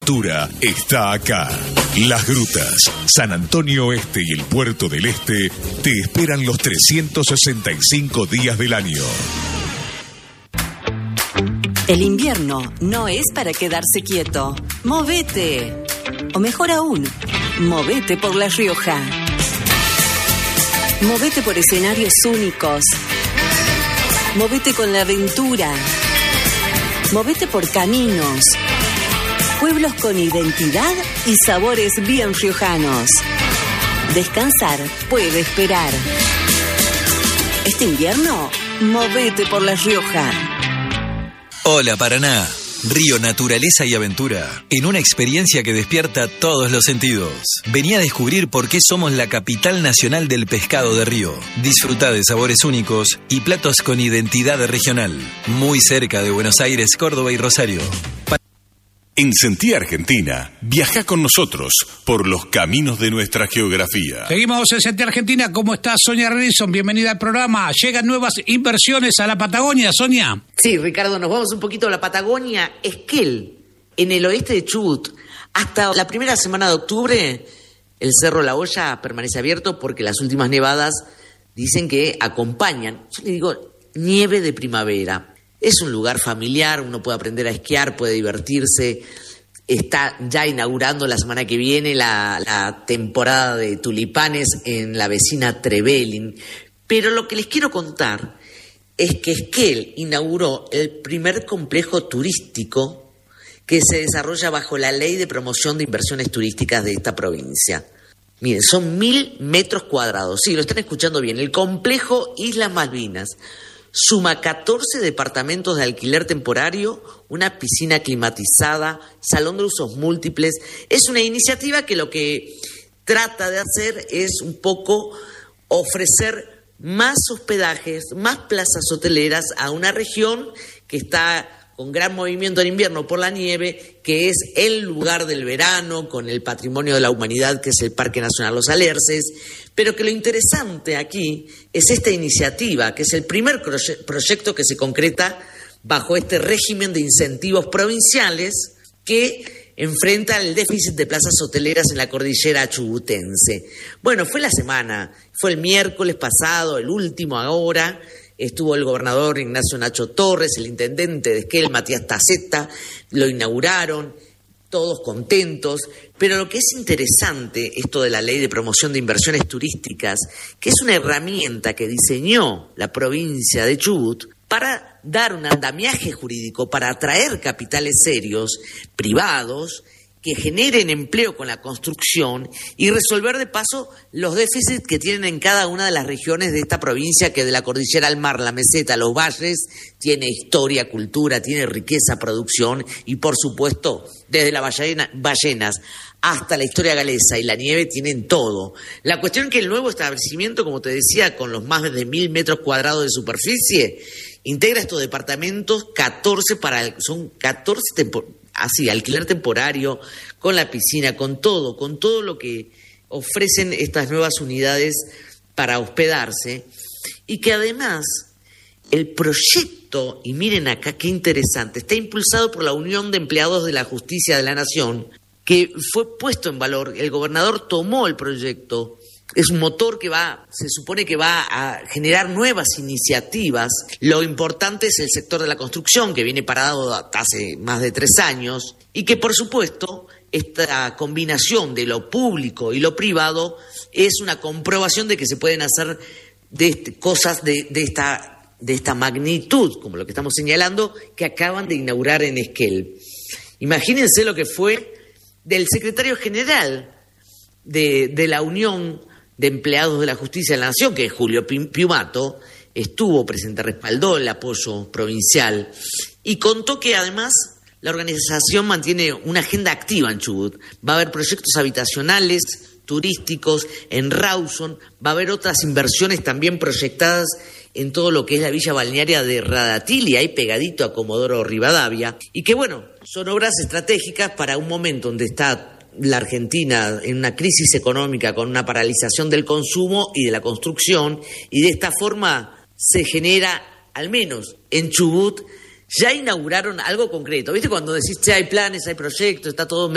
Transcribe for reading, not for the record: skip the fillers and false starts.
aventura está acá. Las Grutas, San Antonio Este y el Puerto del Este te esperan los 365 días del año. El invierno no es para quedarse quieto. ¡Movete! O mejor aún, movete por La Rioja. Movete por escenarios únicos. Movete con la aventura. Movete por caminos. Pueblos con identidad y sabores bien riojanos. Descansar puede esperar. Este invierno, movete por La Rioja. Hola Paraná, río, naturaleza y aventura, en una experiencia que despierta todos los sentidos. Vení a descubrir por qué somos la capital nacional del pescado de río. Disfrutá de sabores únicos y platos con identidad regional, muy cerca de Buenos Aires, Córdoba y Rosario. En Sentí Argentina, viaja con nosotros por los caminos de nuestra geografía. Seguimos en Sentí Argentina. ¿Cómo está Sonia Renison? Bienvenida al programa. Llegan nuevas inversiones a la Patagonia, Sonia. Sí, Ricardo, nos vamos un poquito a la Patagonia. Esquel, en el oeste de Chubut. Hasta la primera semana de octubre, el Cerro La Hoya permanece abierto porque las últimas nevadas dicen que acompañan, yo le digo, nieve de primavera. Es un lugar familiar, uno puede aprender a esquiar, puede divertirse. Está ya inaugurando la semana que viene la temporada de tulipanes en la vecina Trevelin. Pero lo que les quiero contar es que Esquel inauguró el primer complejo turístico que se desarrolla bajo la Ley de Promoción de Inversiones Turísticas de esta provincia. Miren, son 1.000 metros cuadrados. Sí, lo están escuchando bien. El complejo Islas Malvinas suma 14 departamentos de alquiler temporario, una piscina climatizada, salón de usos múltiples. Es una iniciativa que lo que trata de hacer es un poco ofrecer más hospedajes, más plazas hoteleras a una región que está con gran movimiento en invierno por la nieve, que es el lugar del verano, con el patrimonio de la humanidad que es el Parque Nacional Los Alerces, pero que lo interesante aquí es esta iniciativa, que es el primer proyecto que se concreta bajo este régimen de incentivos provinciales que enfrenta el déficit de plazas hoteleras en la cordillera chubutense. Bueno, fue el miércoles pasado, el último ahora. Estuvo el gobernador Ignacio Nacho Torres, el intendente de Esquel, Matías Taceta, lo inauguraron, todos contentos. Pero lo que es interesante, esto de la Ley de Promoción de Inversiones Turísticas, que es una herramienta que diseñó la provincia de Chubut para dar un andamiaje jurídico, para atraer capitales serios, privados, que generen empleo con la construcción y resolver de paso los déficits que tienen en cada una de las regiones de esta provincia, que de la cordillera al mar, la meseta, los valles, tiene historia, cultura, tiene riqueza, producción y por supuesto desde las ballenas hasta la historia galesa y la nieve tienen todo. La cuestión es que el nuevo establecimiento, como te decía, con los más de 1.000 metros cuadrados de superficie, integra estos departamentos, 14 alquiler temporario, con la piscina, con todo lo que ofrecen estas nuevas unidades para hospedarse, y que además el proyecto, y miren acá qué interesante, está impulsado por la Unión de Empleados de la Justicia de la Nación, que fue puesto en valor. El gobernador tomó el proyecto. Es un motor que se supone que va a generar nuevas iniciativas. Lo importante es el sector de la construcción, que viene parado hace más de 3 años, y que, por supuesto, esta combinación de lo público y lo privado es una comprobación de que se pueden hacer cosas de esta magnitud, como lo que estamos señalando, que acaban de inaugurar en Esquel. Imagínense lo que fue del secretario general de la Unión de Empleados de la Justicia de la Nación, que es Julio Piumato, estuvo presente, respaldó el apoyo provincial y contó que además la organización mantiene una agenda activa en Chubut. Va a haber proyectos habitacionales, turísticos, en Rawson, va a haber otras inversiones también proyectadas en todo lo que es la villa balnearia de Radatili, ahí pegadito a Comodoro Rivadavia, y que bueno, son obras estratégicas para un momento donde está la Argentina en una crisis económica con una paralización del consumo y de la construcción, y de esta forma se genera, al menos en Chubut, ya inauguraron algo concreto. ¿Viste cuando decís, hay planes, hay proyectos, está todo